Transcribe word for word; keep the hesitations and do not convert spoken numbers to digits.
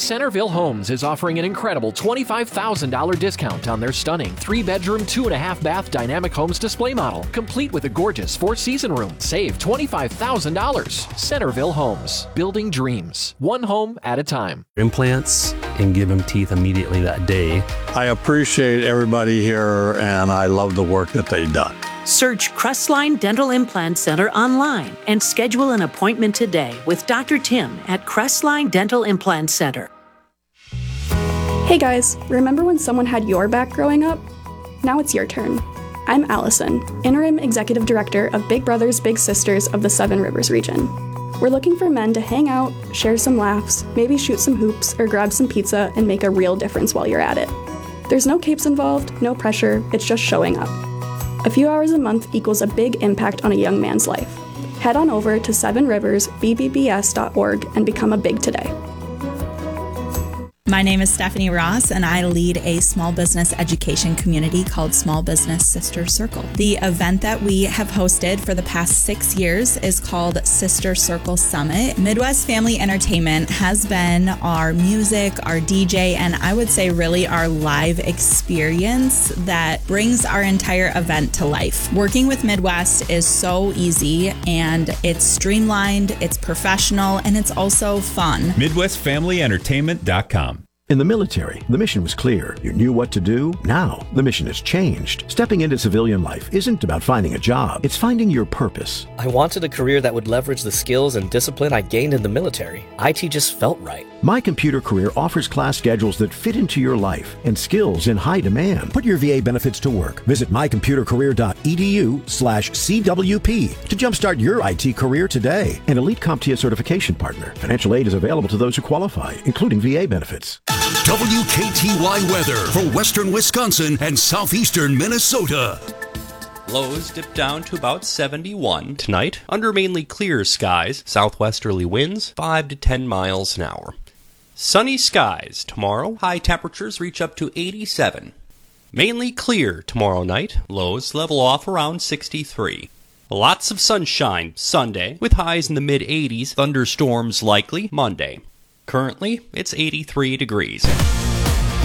Centerville Homes is offering an incredible twenty-five thousand dollars discount on their stunning three-bedroom, two-and-a-half-bath Dynamic Homes display model, complete with a gorgeous four-season room. Save twenty-five thousand dollars. Centerville Homes, building dreams, one home at a time. Implants and give them teeth immediately that day. I appreciate everybody here, and I love the work that they've done. Search Crestline Dental Implant Center online and schedule an appointment today with Doctor Tim at Crestline Dental Implant Center. Hey guys, remember when someone had your back growing up? Now it's your turn. I'm Allison, Interim Executive Director of Big Brothers Big Sisters of the Seven Rivers region. We're looking for men to hang out, share some laughs, maybe shoot some hoops or grab some pizza and make a real difference while you're at it. There's no capes involved, no pressure, it's just showing up. A few hours a month equals a big impact on a young man's life. Head on over to seven rivers b b b s dot org and become a Big today. My name is Stephanie Ross, and I lead a small business education community called Small Business Sister Circle. The event that we have hosted for the past six years is called Sister Circle Summit. Midwest Family Entertainment has been our music, our D J, and I would say really our live experience that brings our entire event to life. Working with Midwest is so easy, and it's streamlined, it's professional, and it's also fun. Midwest Family Entertainment dot com. In the military, the mission was clear. You knew what to do. Now, the mission has changed. Stepping into civilian life isn't about finding a job. It's finding your purpose. I wanted a career that would leverage the skills and discipline I gained in the military. I T just felt right. My Computer Career offers class schedules that fit into your life and skills in high demand. Put your V A benefits to work. Visit my computer career dot e d u slash c w p to jumpstart your I T career today. An Elite CompTIA certification partner. Financial aid is available to those who qualify, including V A benefits. W K T Y weather for western Wisconsin and southeastern Minnesota. Lows dip down to about seventy-one tonight under mainly clear skies, southwesterly winds five to ten miles an hour. Sunny skies tomorrow, high temperatures reach up to eighty-seven. Mainly clear tomorrow night, lows level off around sixty-three. Lots of sunshine Sunday with highs in the mid eighties, thunderstorms likely Monday. Currently, it's eighty-three degrees.